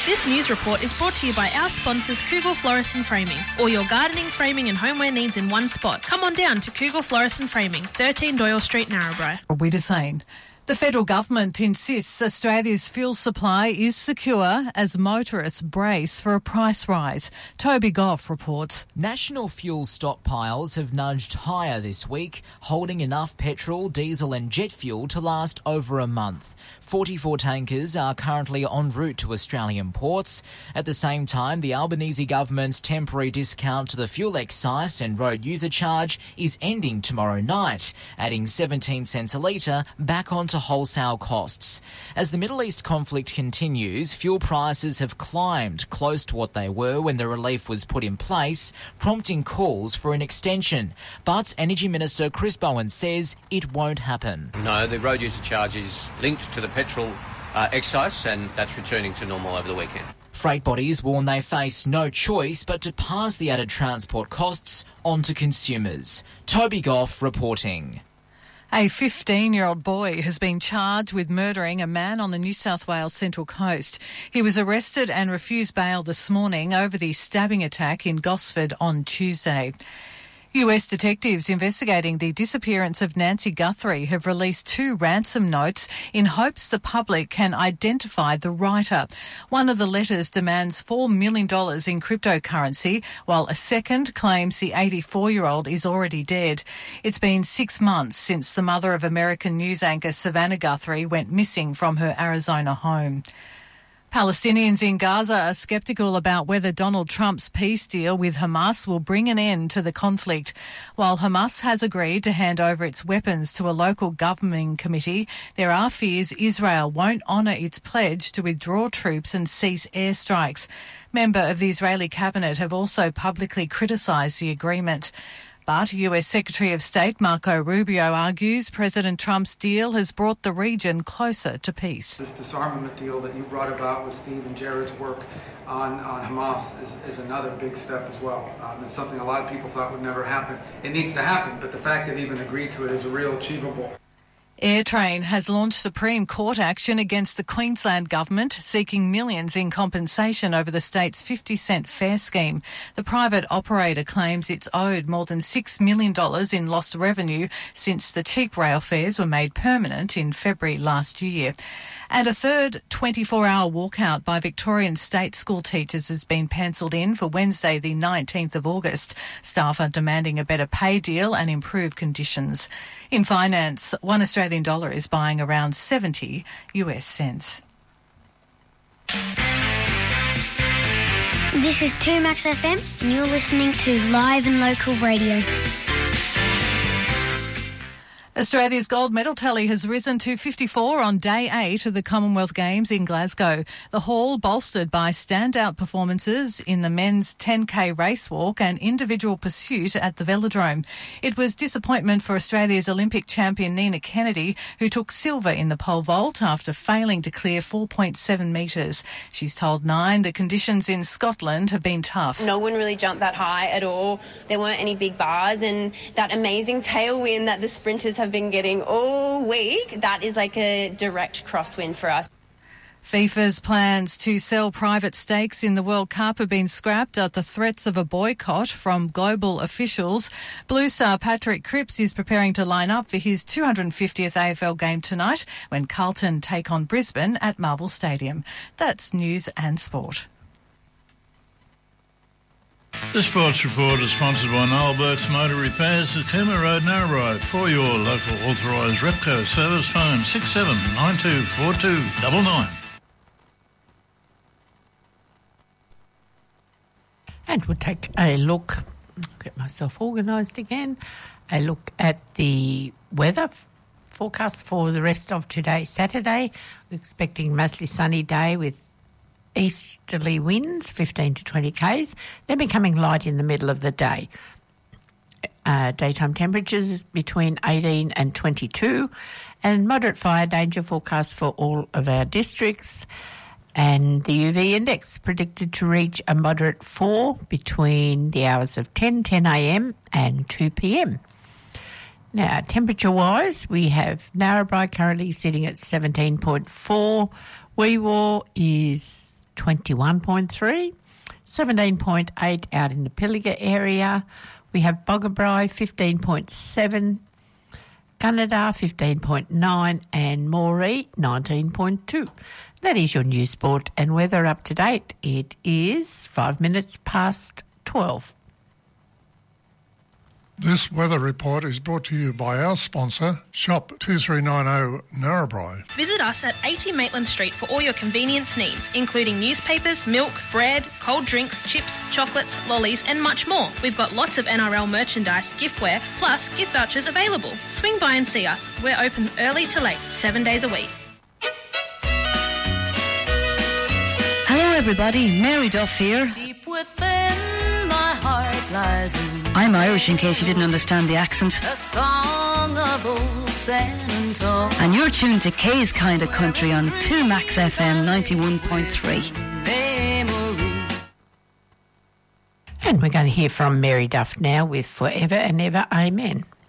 This news report is brought to you by our sponsors Kugel Florist and Framing. All your gardening, framing and homeware needs in one spot. Come on down to Kugel Florist and Framing, 13 Doyle Street, Narrabri. Wiedersane. The federal government insists Australia's fuel supply is secure as motorists brace for a price rise. Toby Goff reports. National fuel stockpiles have nudged higher this week, holding enough petrol, diesel and jet fuel to last over a month. 44 tankers are currently en route to Australian ports. At the same time, the Albanese government's temporary discount to the fuel excise and road user charge is ending tomorrow night, adding 17 cents a litre back onto wholesale costs. As the Middle East conflict continues, fuel prices have climbed close to what they were when the relief was put in place, prompting calls for an extension. But Energy Minister Chris Bowen says it won't happen. No, the road user charge is linked to the petrol excise, and that's returning to normal over the weekend. Freight bodies warn they face no choice but to pass the added transport costs on to consumers. Toby Goff reporting. A 15-year-old boy has been charged with murdering a man on the New South Wales Central Coast. He was arrested and refused bail this morning over the stabbing attack in Gosford on Tuesday. US detectives investigating the disappearance of Nancy Guthrie have released 2 ransom notes in hopes the public can identify the writer. One of the letters demands $4 million in cryptocurrency, while a second claims the 84-year-old is already dead. It's been 6 months since the mother of American news anchor Savannah Guthrie went missing from her Arizona home. Palestinians in Gaza are sceptical about whether Donald Trump's peace deal with Hamas will bring an end to the conflict. While Hamas has agreed to hand over its weapons to a local governing committee, there are fears Israel won't honour its pledge to withdraw troops and cease airstrikes. Members of the Israeli cabinet have also publicly criticised the agreement. But US Secretary of State Marco Rubio argues President Trump's deal has brought the region closer to peace. This disarmament deal that you brought about with Steve and Jared's work on Hamas is another big step as well. It's something a lot of people thought would never happen. It needs to happen, but the fact that even agreed to it is a real achievable. Airtrain has launched Supreme Court action against the Queensland government, seeking millions in compensation over the state's 50-cent fare scheme. The private operator claims it's owed more than $6 million in lost revenue since the cheap rail fares were made permanent in February last year. And a third 24-hour walkout by Victorian state school teachers has been pencilled in for Wednesday, the 19th of August. Staff are demanding a better pay deal and improved conditions. In finance, $1 Australian dollar is buying around 70 US cents. This is 2Max FM and you're listening to Live and Local Radio. Australia's gold medal tally has risen to 54 on day 8 of the Commonwealth Games in Glasgow. The haul bolstered by standout performances in the men's 10K race walk and individual pursuit at the Velodrome. It was disappointment for Australia's Olympic champion Nina Kennedy, who took silver in the pole vault after failing to clear 4.7 metres. She's told Nine the conditions in Scotland have been tough. No one really jumped that high at all. There weren't any big bars, and that amazing tailwind that the sprinters have been getting all week, that is like a direct crosswind for us. FIFA's plans to sell private stakes in the World Cup have been scrapped after threats of a boycott from global officials. Blue star Patrick Cripps is preparing to line up for his 250th AFL game tonight when Carlton take on Brisbane at Marvel Stadium. That's news and sport. The Sports Report is sponsored by Noel Burke's Motor Repairs at Cooma Road, Narrabri. For your local authorised Repco service, phone 67924299. And we'll take a look, get myself organised again, a look at the weather forecast for the rest of today, Saturday. We're expecting mostly sunny day with easterly winds, 15 to 20 k's, then becoming light in the middle of the day. Daytime temperatures between 18 and 22, and moderate fire danger forecast for all of our districts. And the UV index predicted to reach a moderate 4 between the hours of 10 a.m. and 2 p.m. Now, temperature-wise, we have Narrabri currently sitting at 17.4, Wee Waa is 21.3. 17.8 out in the Pilliga area. We have Boggabri 15.7, Gunnedah 15.9 and Moree 19.2. That is your news, sport and weather up to date. It is 5 minutes past 12. This weather report is brought to you by our sponsor, Shop 2390 Narrabri. Visit us at 80 Maitland Street for all your convenience needs, including newspapers, milk, bread, cold drinks, chips, chocolates, lollies and much more. We've got lots of NRL merchandise, giftware, plus gift vouchers available. Swing by and see us. We're open early to late, 7 days a week. Hello everybody, Mary Duff here. Deep within my heart lies I'm Irish in case you didn't understand the accent. a song of old San Antonio. And you're tuned to Kay's Kind of Country on 2 Max FM 91.3. And we're going to hear from Mary Duff now with Forever and Ever Amen.